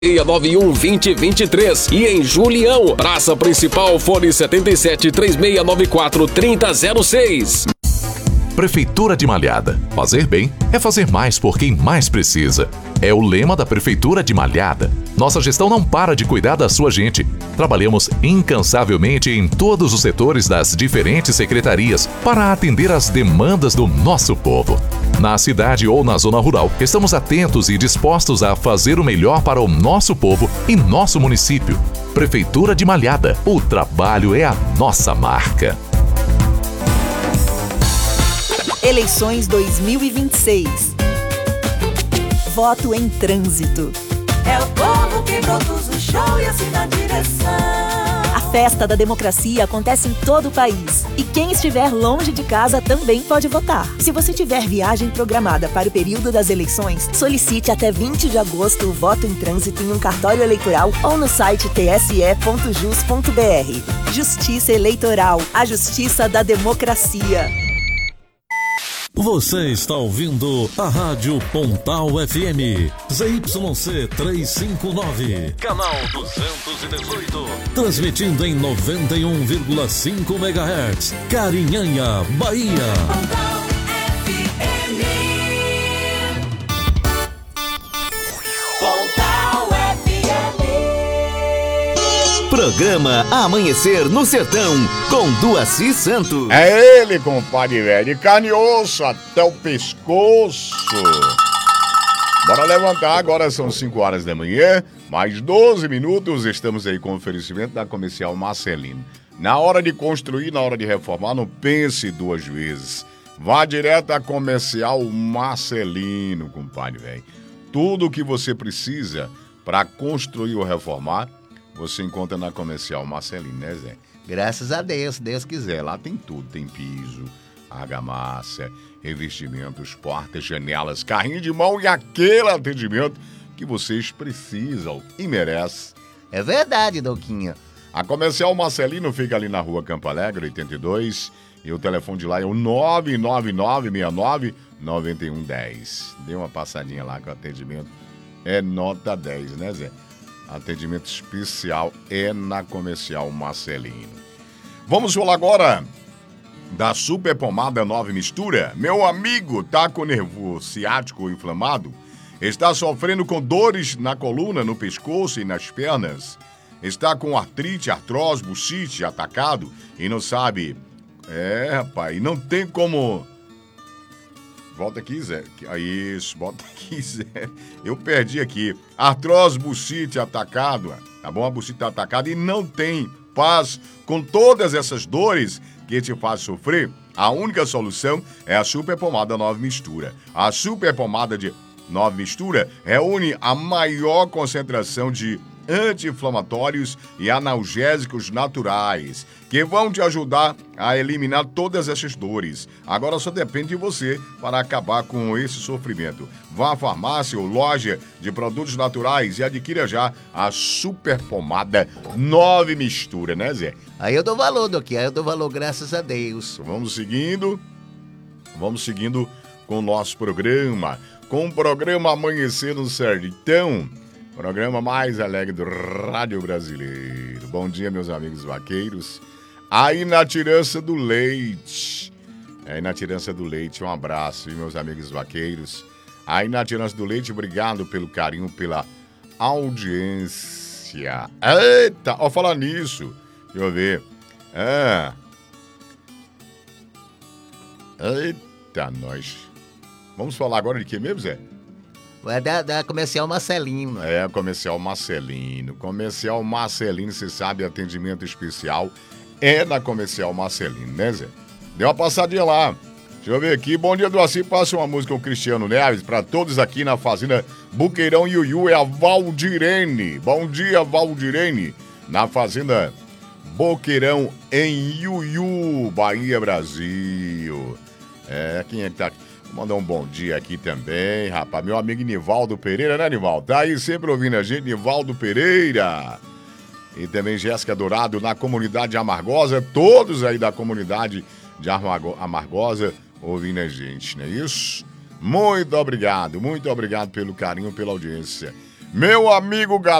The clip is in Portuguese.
691-2023 e em Julião, praça principal, fone 773694-3006. Prefeitura de Malhada. Fazer bem é fazer mais por quem mais precisa. É o lema da Prefeitura de Malhada. Nossa gestão não para de cuidar da sua gente. Trabalhamos incansavelmente em todos os setores das diferentes secretarias para atender às demandas do nosso povo. Na cidade ou na zona rural, estamos atentos e dispostos a fazer o melhor para o nosso povo e nosso município. Prefeitura de Malhada. O trabalho é a nossa marca. Eleições 2026. Voto em trânsito. É o povo que produz o show e assim na direção. A festa da democracia acontece em todo o país. E quem estiver longe de casa também pode votar. Se você tiver viagem programada para o período das eleições, solicite até 20 de agosto o voto em trânsito em um cartório eleitoral ou no site tse.jus.br. Justiça Eleitoral, a justiça da democracia. Você está ouvindo a Rádio Pontal FM, ZYC 359, canal 218, transmitindo em 91,5 MHz, Carinhanha, Bahia. Pontal FM. Pontal FM. Programa Amanhecer no Sertão, com Duaci Santos. É ele, compadre velho, de carne e osso até o pescoço. Bora levantar, agora são 5 horas da manhã, mais 12 minutos, estamos aí com o oferecimento da Comercial Marcelino. Na hora de construir, na hora de reformar, não pense duas vezes. Vá direto à Comercial Marcelino, compadre velho. Tudo o que você precisa para construir ou reformar, você encontra na Comercial Marcelino, né, Zé? Graças a Deus, se Deus quiser. Lá tem tudo, tem piso, argamassa, revestimentos, portas, janelas, carrinho de mão e aquele atendimento que vocês precisam e merecem. É verdade, Douquinha. A Comercial Marcelino fica ali na rua Campo Alegre, 82, e o telefone de lá é o 99969-9110. Dê uma passadinha lá que o atendimento é nota 10, né, Zé? Atendimento especial é na Comercial Marcelino. Vamos falar agora da Super Pomada 9 Mistura. Meu amigo tá com nervo ciático inflamado? Está sofrendo com dores na coluna, no pescoço e nas pernas? Está com artrite, artrose, bucite, atacado e não sabe? Rapaz, não tem como... Volta aqui, Zé. Isso, volta aqui, Zé. Eu perdi aqui. Artrose, bucite, atacado. Tá bom? A bucite tá atacada e não tem paz com todas essas dores que te faz sofrer. A única solução é a Super Pomada 9 Mistura. A Super Pomada de 9 Mistura reúne a maior concentração de anti-inflamatórios e analgésicos naturais, que vão te ajudar a eliminar todas essas dores. Agora só depende de você para acabar com esse sofrimento. Vá à farmácia ou loja de produtos naturais e adquira já a Super Pomada 9 Mistura, né, Zé? Aí eu dou valor, Doc, aí eu dou valor, graças a Deus. Vamos seguindo com o nosso programa, com o programa Amanhecer no Sertão. Programa mais alegre do rádio brasileiro. Bom dia, meus amigos vaqueiros. Aí na Tirança do Leite. Um abraço, hein, meus amigos vaqueiros. Aí na Tirança do Leite, obrigado pelo carinho, pela audiência. Eita, ó, falar nisso. Deixa eu ver. Eita, nós. Vamos falar agora de quê mesmo, Zé? É da Comercial Marcelino. É, Comercial Marcelino. Comercial Marcelino, você sabe, atendimento especial é na Comercial Marcelino, né, Zé? Dê uma passadinha lá. Deixa eu ver aqui. Bom dia, Duaci. Passa uma música com o Cristiano Neves para todos aqui na Fazenda Boqueirão Iuiú. É a Valdirene. Bom dia, Valdirene. Na Fazenda Boqueirão em Iuiú, Bahia, Brasil. Quem é que tá aqui? Vou mandar um bom dia aqui também, rapaz. Meu amigo Nivaldo Pereira, né, Nivaldo? Tá aí sempre ouvindo a gente, Nivaldo Pereira. E também Jéssica Dourado na comunidade Amargosa. Todos aí da comunidade de Amargosa ouvindo a gente, não é isso? Muito obrigado pelo carinho, pela audiência. Meu amigo